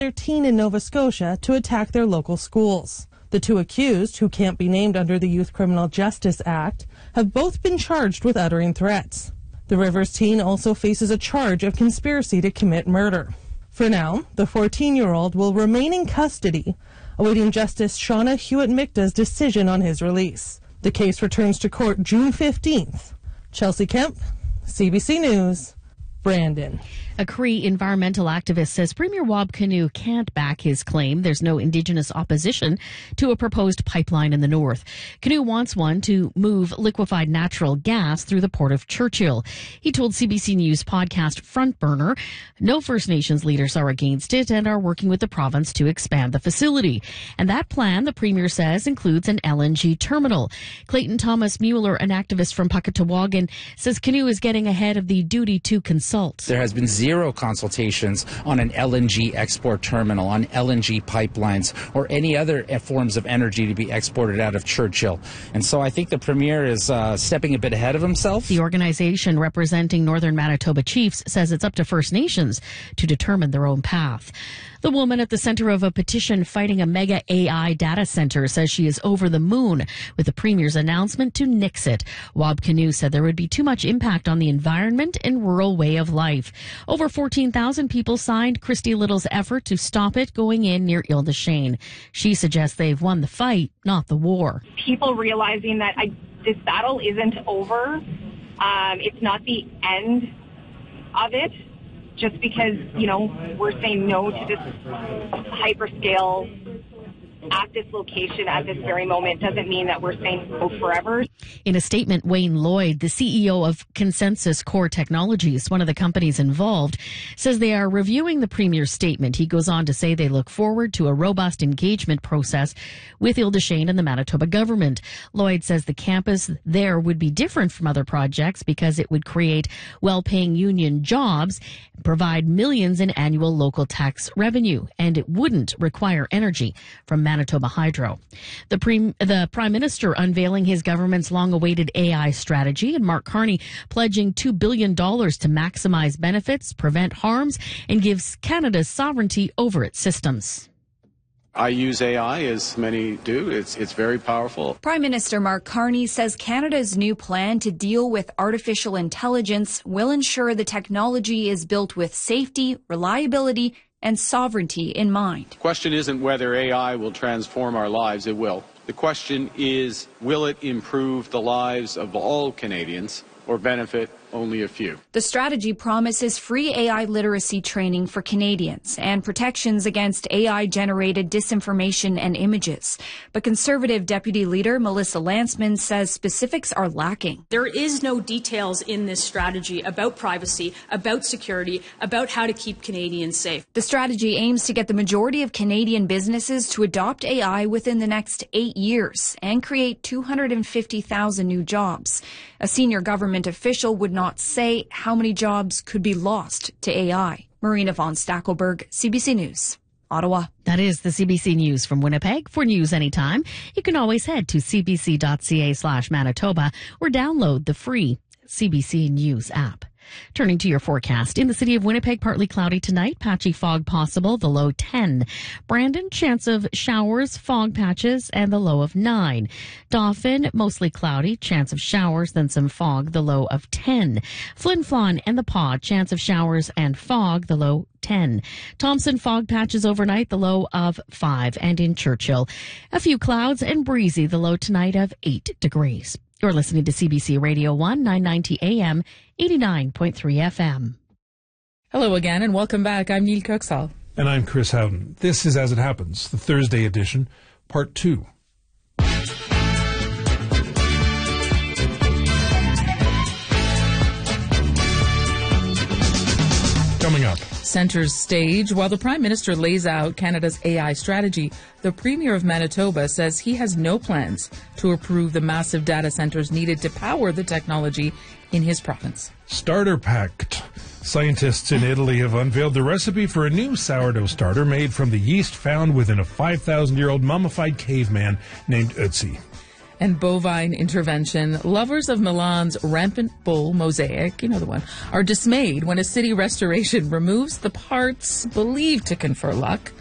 their teen in Nova Scotia to attack their local schools. The two accused, who can't be named under the Youth Criminal Justice Act, have both been charged with uttering threats. The Rivers teen also faces a charge of conspiracy to commit murder. For now, the 14-year-old will remain in custody, awaiting Justice Shauna Hewitt-Micta's decision on his release. The case returns to court June 15th. Chelsea Kemp, CBC News, Brandon. A Cree environmental activist says Premier Wab Kinew can't back his claim there's no Indigenous opposition to a proposed pipeline in the north. Kinew wants one to move liquefied natural gas through the port of Churchill. He told CBC News podcast Front Burner no First Nations leaders are against it and are working with the province to expand the facility. And that plan, the Premier says, includes an LNG terminal. Clayton Thomas Mueller, an activist from Puckatawagan, says Kinew is getting ahead of the duty to consult. There has been zero consultations on an LNG export terminal, on LNG pipelines, or any other forms of energy to be exported out of Churchill. And so I think the Premier is stepping a bit ahead of himself. The organization representing Northern Manitoba chiefs says it's up to First Nations to determine their own path. The woman at the center of a petition fighting a mega AI data center says she is over the moon with the Premier's announcement to nix it. Wab Kinew said there would be too much impact on the environment and rural way of life. Over 14,000 people signed Christy Little's effort to stop it going in near Ile des Chênes. She suggests they've won the fight, not the war. People realizing that this battle isn't over. It's not the end of it. Just because, we're saying no to this hyperscale at this location at this very moment doesn't mean that we're saying no forever. In a statement, Wayne Lloyd, the CEO of Consensus Core Technologies, one of the companies involved, says they are reviewing the Premier's statement. He goes on to say they look forward to a robust engagement process with Ile des Chênes and the Manitoba government. Lloyd says the campus there would be different from other projects because it would create well-paying union jobs, provide millions in annual local tax revenue, and it wouldn't require energy from Manitoba Hydro. The Prime Minister unveiling his government's long-awaited AI strategy, and Mark Carney pledging $2 billion to maximize benefits, prevent harms, and gives Canada sovereignty over its systems. I use AI, as many do. It's very powerful. Prime Minister Mark Carney says Canada's new plan to deal with artificial intelligence will ensure the technology is built with safety, reliability, and sovereignty in mind. The question isn't whether AI will transform our lives. It will. The question is, will it improve the lives of all Canadians or benefit only a few? The strategy promises free AI literacy training for Canadians and protections against AI-generated disinformation and images. But Conservative Deputy Leader Melissa Lantsman says specifics are lacking. There is no details in this strategy about privacy, about security, about how to keep Canadians safe. The strategy aims to get the majority of Canadian businesses to adopt AI within the next 8 years and create 250,000 new jobs. A senior government official would not say how many jobs could be lost to AI. Marina von Stackelberg, CBC News, Ottawa. That is the CBC News from Winnipeg. For news anytime, you can always head to cbc.ca/Manitoba or download the free CBC News app. Turning to your forecast. In the city of Winnipeg, partly cloudy tonight, patchy fog possible, the low 10. Brandon, chance of showers, fog patches, and the low of 9. Dauphin, mostly cloudy, chance of showers, then some fog, the low of 10. Flin Flon and the Pod, chance of showers and fog, the low 10. Thompson, fog patches overnight, the low of 5. And in Churchill, a few clouds and breezy, the low tonight of 8 degrees. You're listening to CBC Radio 1, 990 AM, 89.3 FM. Hello again, and welcome back. I'm Neil Coxall. And I'm Chris Howden. This is As It Happens, the Thursday edition, Part 2. Coming up. Centre's stage. While the Prime Minister lays out Canada's AI strategy, the Premier of Manitoba says he has no plans to approve the massive data centres needed to power the technology in his province. Starter packed. Scientists in Italy have unveiled the recipe for a new sourdough starter made from the yeast found within a 5,000-year-old mummified caveman named Ötzi. and bovine intervention, lovers of Milan's rampant bull mosaic, you know the one, are dismayed when a city restoration removes the parts believed to confer luck